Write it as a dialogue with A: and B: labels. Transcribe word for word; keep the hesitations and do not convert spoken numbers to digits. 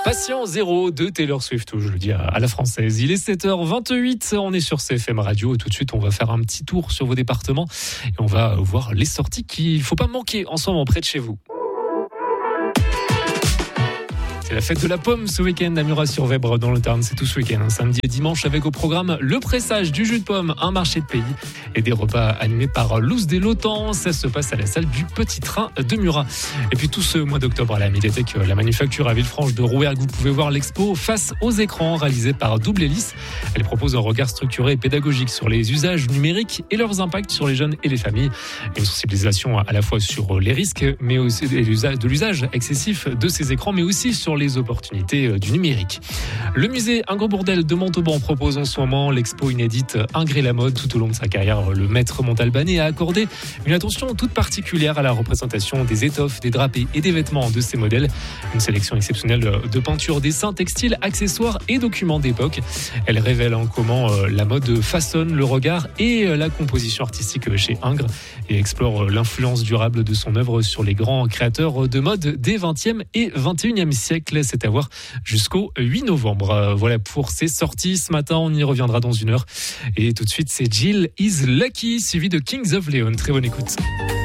A: Patient zéro de Taylor Swift, je le dis à la française. Il est sept heures vingt-huit, on est sur C F M Radio et tout de suite on va faire un petit tour sur vos départements et on va voir les sorties qu'il ne faut pas manquer en ce moment près de chez vous. C'est la fête de la pomme ce week-end à Murat-sur-Vèbre dans le Tarn, c'est tout ce week-end, hein, samedi et dimanche avec au programme le pressage du jus de pomme, un marché de pays et des repas animés par Louz des Lotans. Ça se passe à la salle du Petit Train de Murat. Et puis tout ce mois d'octobre à la médiathèque La Manufacture à Villefranche de Rouergue, vous pouvez voir l'expo Face aux écrans réalisée par Double Hélice. Elle propose un regard structuré et pédagogique sur les usages numériques et leurs impacts sur les jeunes et les familles. Une sensibilisation à la fois sur les risques mais aussi de l'usage excessif de ces écrans, mais aussi sur les les opportunités du numérique. Le musée Un Gros Bourdelle de Montauban propose en ce moment l'expo inédite Ingres la mode. Tout au long de sa carrière, le maître montalbanais a accordé une attention toute particulière à la représentation des étoffes, des drapés et des vêtements de ces modèles. Une sélection exceptionnelle de peintures, dessins, textiles, accessoires et documents d'époque. Elle révèle hein, comment euh, la mode façonne le regard et euh, la composition artistique chez Ingres et explore euh, l'influence durable de son œuvre sur les grands créateurs de mode des vingtième et vingt et unième siècles. C'est à voir jusqu'au huit novembre. Voilà pour ces sorties ce matin. On y reviendra dans une heure. Et tout de suite, c'est Jill is Lucky, suivi de Kings of Leon. Très bonne écoute.